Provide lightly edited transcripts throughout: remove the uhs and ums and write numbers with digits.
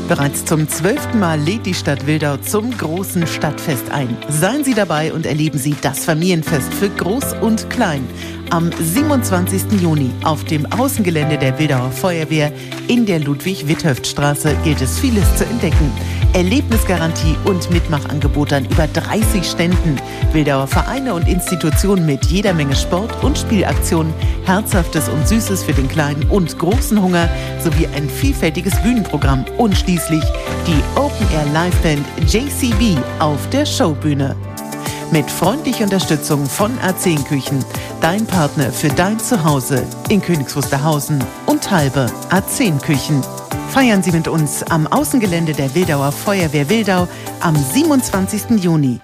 Bereits zum 12. Mal lädt die Stadt Wildau zum großen Stadtfest ein. Seien Sie dabei und erleben Sie das Familienfest für Groß und Klein. Am 27. Juni auf dem Außengelände der Wildauer Feuerwehr in der Ludwig-Witthöft-Straße gilt es vieles zu entdecken. Erlebnisgarantie und Mitmachangebot an über 30 Ständen. Wildauer Vereine und Institutionen mit jeder Menge Sport- und Spielaktionen, Herzhaftes und Süßes für den kleinen und großen Hunger sowie ein vielfältiges Bühnenprogramm und schließlich die Open-Air-Liveband JCB auf der Showbühne. Mit freundlicher Unterstützung von A10 Küchen, dein Partner für dein Zuhause in Königs Wusterhausen und Halbe. A10 Küchen. Feiern Sie mit uns am Außengelände der Wildauer Feuerwehr Wildau am 27. Juni.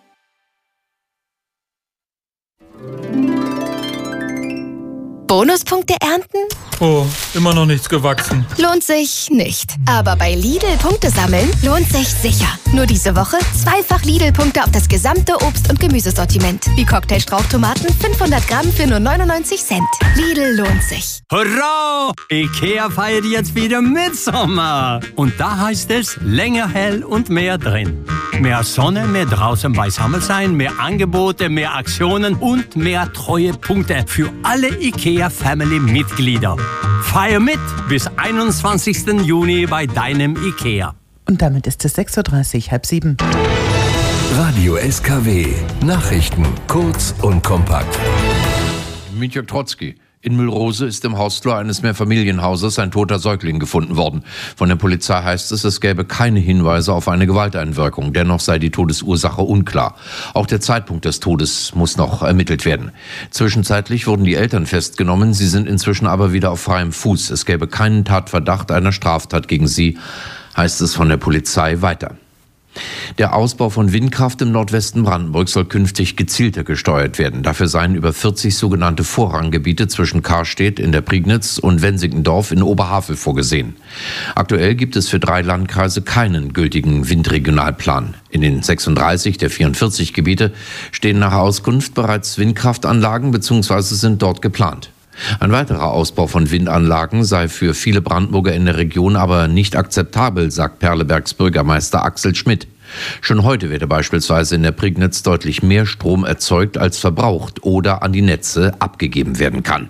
Bonuspunkte ernten? Oh, immer noch nichts gewachsen. Lohnt sich nicht. Aber bei Lidl Punkte sammeln lohnt sich sicher. Nur diese Woche zweifach Lidl-Punkte auf das gesamte Obst- und Gemüsesortiment. Wie Cocktailstrauchtomaten 500 Gramm für nur 99 Cent. Lidl lohnt sich. Hurra! Ikea feiert jetzt wieder Mitsommer. Und da heißt es länger hell und mehr drin. Mehr Sonne, mehr draußen beisammen sein, mehr Angebote, mehr Aktionen und mehr treue Punkte für alle Ikea-Family-Mitglieder. Feier mit bis 21. Juni bei deinem Ikea. Und damit ist es 6.30 Uhr, 6:30. Radio SKW. Nachrichten kurz und kompakt. Mit Jörg Trotzki. In Müllrose ist im Hausflur eines Mehrfamilienhauses ein toter Säugling gefunden worden. Von der Polizei heißt es, es gäbe keine Hinweise auf eine Gewalteinwirkung. Dennoch sei die Todesursache unklar. Auch der Zeitpunkt des Todes muss noch ermittelt werden. Zwischenzeitlich wurden die Eltern festgenommen. Sie sind inzwischen aber wieder auf freiem Fuß. Es gäbe keinen Tatverdacht einer Straftat gegen sie, heißt es von der Polizei weiter. Der Ausbau von Windkraft im Nordwesten Brandenburg soll künftig gezielter gesteuert werden. Dafür seien über 40 sogenannte Vorranggebiete zwischen Karstedt in der Prignitz und Wensickendorf in Oberhavel vorgesehen. Aktuell gibt es für 3 Landkreise keinen gültigen Windregionalplan. In den 36 der 44 Gebiete stehen nach Auskunft bereits Windkraftanlagen bzw. sind dort geplant. Ein weiterer Ausbau von Windanlagen sei für viele Brandenburger in der Region aber nicht akzeptabel, sagt Perlebergs Bürgermeister Axel Schmidt. Schon heute werde beispielsweise in der Prignitz deutlich mehr Strom erzeugt, als verbraucht oder an die Netze abgegeben werden kann.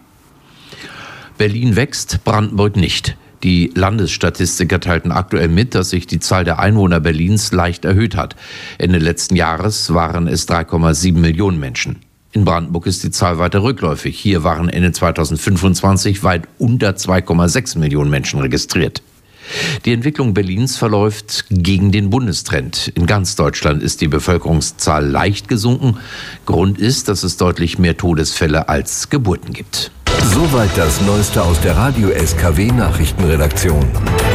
Berlin wächst, Brandenburg nicht. Die Landesstatistiker teilten aktuell mit, dass sich die Zahl der Einwohner Berlins leicht erhöht hat. Ende letzten Jahres waren es 3,7 Millionen Menschen. In Brandenburg ist die Zahl weiter rückläufig. Hier waren Ende 2025 weit unter 2,6 Millionen Menschen registriert. Die Entwicklung Berlins verläuft gegen den Bundestrend. In ganz Deutschland ist die Bevölkerungszahl leicht gesunken. Grund ist, dass es deutlich mehr Todesfälle als Geburten gibt. Soweit das Neueste aus der Radio SKW Nachrichtenredaktion.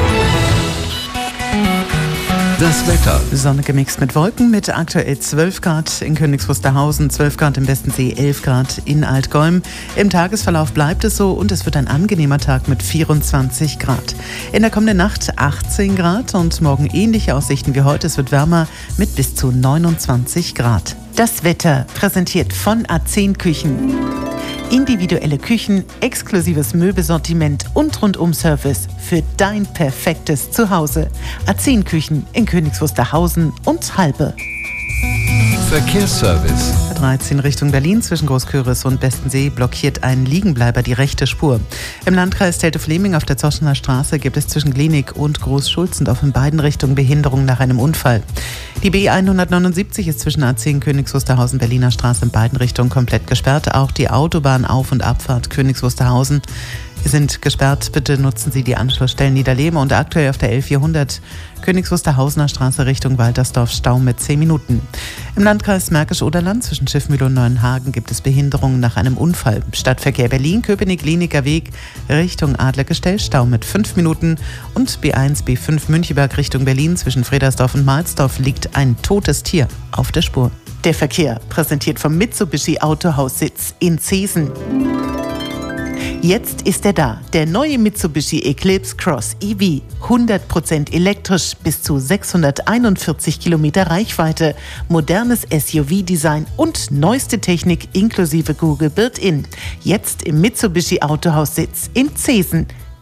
Das Wetter. Sonne gemixt mit Wolken mit aktuell 12 Grad in Königs Wusterhausen, 12 Grad im Westensee, 11 Grad in Altgolm. Im Tagesverlauf bleibt es so und es wird ein angenehmer Tag mit 24 Grad. In der kommenden Nacht 18 Grad und morgen ähnliche Aussichten wie heute. Es wird wärmer mit bis zu 29 Grad. Das Wetter präsentiert von A10 Küchen. Individuelle Küchen, exklusives Möbelsortiment und Rundum-Service für dein perfektes Zuhause. A10 Küchen in Königs Wusterhausen und Halbe. Verkehrsservice. 13 Richtung Berlin zwischen Großküritz und Bestensee blockiert ein Liegenbleiber die rechte Spur. Im Landkreis Teltow-Fläming auf der Zoschener Straße gibt es zwischen Glienig und Großschulzendorf in beiden Richtungen Behinderung nach einem Unfall. Die B179 ist zwischen A10 Königs Wusterhausen Berliner Straße in beiden Richtungen komplett gesperrt. Auch die Autobahn Auf- und Abfahrt Königs Wusterhausen sind gesperrt. Bitte nutzen Sie die Anschlussstellen Niederlehme und aktuell auf der L400 Königs Wusterhausener Straße Richtung Waltersdorf Stau mit 10 Minuten. Im Landkreis Märkisch-Oderland zwischen Schiffmühle und Neuenhagen gibt es Behinderungen nach einem Unfall. Stadtverkehr Berlin, Köpenick-Lenicker Weg Richtung Adlergestell, Stau mit 5 Minuten. Und B1, B5 Müncheberg Richtung Berlin zwischen Fredersdorf und Mahlsdorf liegt ein totes Tier auf der Spur. Der Verkehr präsentiert vom Mitsubishi Autohaussitz in Zeesen. Jetzt ist er da, der neue Mitsubishi Eclipse Cross EV. 100% elektrisch, bis zu 641 Kilometer Reichweite, modernes SUV-Design und neueste Technik inklusive Google Built-In. Jetzt im Mitsubishi Autohaussitz in Zeesen.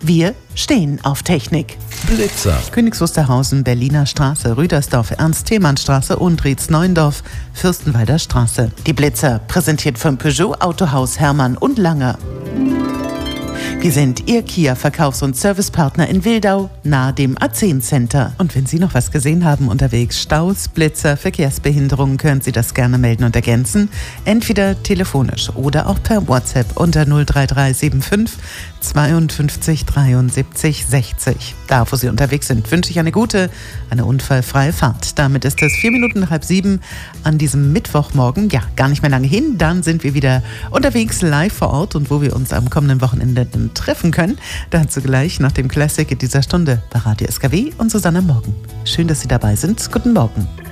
Wir stehen auf Technik. Blitzer. Königs Wusterhausen, Berliner Straße, Rüdersdorf, Ernst-Thälmann-Straße und Rietz-Neuendorf, Fürstenwalder Straße. Die Blitzer, präsentiert vom Peugeot Autohaus Hermann und Langer. Wir sind Ihr Kia-Verkaufs- und Servicepartner in Wildau, nahe dem A10 Center. Und wenn Sie noch was gesehen haben unterwegs, Staus, Blitzer, Verkehrsbehinderungen, können Sie das gerne melden und ergänzen. Entweder telefonisch oder auch per WhatsApp unter 03375 52 73 60. Da, wo Sie unterwegs sind, wünsche ich eine unfallfreie Fahrt. Damit ist es 6:04 an diesem Mittwochmorgen. Ja, gar nicht mehr lange hin. Dann sind wir wieder unterwegs live vor Ort und wo wir uns am kommenden Wochenende treffen können. Dazu gleich nach dem Classic in dieser Stunde bei Radio SKW und Susanne Morgen. Schön, dass Sie dabei sind. Guten Morgen.